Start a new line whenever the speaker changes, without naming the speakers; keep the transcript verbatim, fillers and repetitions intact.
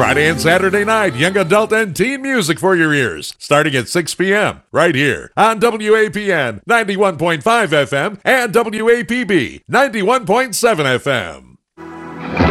Friday and Saturday night, young adult and teen music for your ears, starting at six p.m. right here on W A P N ninety-one point five F M and W A P B ninety-one point seven F M.